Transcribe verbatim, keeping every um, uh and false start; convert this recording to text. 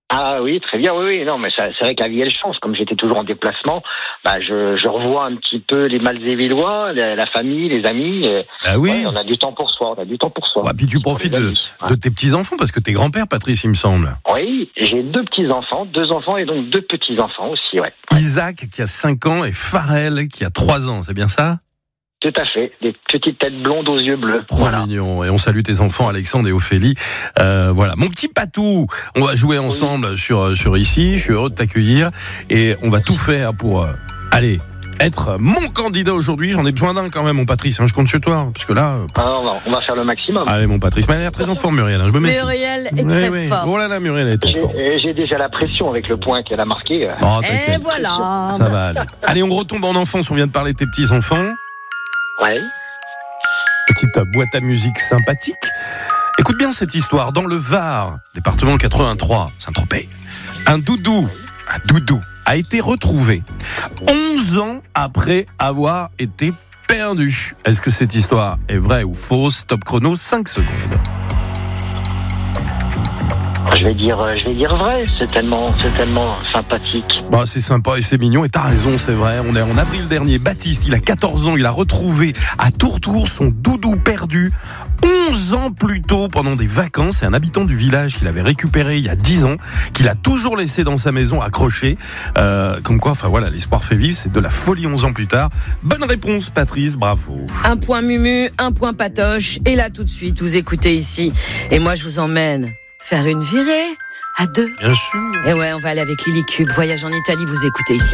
Ah oui, très bien, oui, oui. Non, mais ça, c'est vrai que la vie, elle change. Comme j'étais toujours en déplacement, bah, je, je revois un petit peu les Malzévillois, la, la famille, les amis. Et, Ah oui. ouais, on a du temps pour soi, on a du temps pour soi. Ouais, puis tu profites de, de tes petits-enfants, parce que t'es grand-père, Patrice, il me semble. Oui, j'ai deux petits-enfants, deux enfants et donc deux petits-enfants aussi, ouais. Isaac, qui a cinq ans, et Pharrell, qui a trois ans, c'est bien ça? Tout à fait, des petites têtes blondes aux yeux bleus. Trop Voilà. mignon. Et on salue tes enfants, Alexandre et Ophélie. Euh, voilà. Mon petit Patou, on va jouer ensemble oui. sur, sur ici. Je suis heureux de t'accueillir. Et on va tout faire pour, euh, aller être mon candidat aujourd'hui. J'en ai besoin d'un quand même, mon Patrice. Hein, je compte sur toi. Parce que là. Ah non, non, on va faire le maximum. Allez, mon Patrice. Mais elle a l'air très en forme, Muriel. Hein, je me méfie. Muriel est oui, très oui. forte. Oh là là, Muriel est très forte. J'ai, j'ai déjà la pression avec le point qu'elle a marqué. Oh, et voilà. Ça va aller. Allez, on retombe en enfance. On vient de parler de tes petits-enfants. Ouais. Petite boîte à musique sympathique. Écoute bien cette histoire. Dans le Var, département quatre-vingt-trois, Saint-Tropez, un doudou, un doudou a été retrouvé onze ans après avoir été perdu. Est-ce que cette histoire est vraie ou fausse? Top chrono, cinq secondes. Je vais dire, je vais dire vrai. C'est tellement, c'est tellement sympathique. Bah, c'est sympa et c'est mignon. Et t'as raison, c'est vrai. On est en avril dernier. Baptiste, il a quatorze ans. Il a retrouvé à Tourtour son doudou perdu onze ans plus tôt pendant des vacances. C'est un habitant du village qu'il avait récupéré il y a dix ans, qu'il a toujours laissé dans sa maison accroché. Euh, comme quoi, enfin voilà, l'espoir fait vivre. C'est de la folie onze ans plus tard. Bonne réponse, Patrice. Bravo. Un point Mumu, un point Patoche. Et là, tout de suite, vous écoutez ici. Et moi, je vous emmène faire une virée à deux. Bien sûr. Et ouais, on va aller avec Lily Cube. Voyage en Italie, vous écoutez ici.